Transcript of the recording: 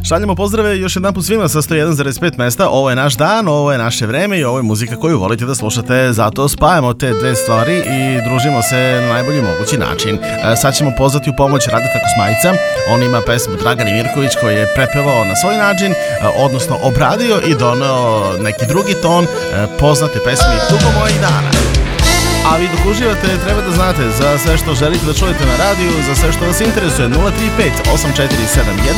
Šaljemo pozdrave još jedan put svima sa 101,5 mesta. Ovo je naš dan, ovo je naše vreme i ovo je muzika koju volite da slušate. Zato spajamo te dve stvari i družimo se na najbolji mogući način. Sad ćemo pozvati u pomoć Radeta Kosmajica. On ima pesmu Dragan Mirković koji je prepevao na svoj način, odnosno obradio i doneo neki drugi ton poznate pesmi Tugo mojih dana. A vi dok uživate treba da znate za sve što želite da čujete na radiju, za sve što vas interesuje 035 8471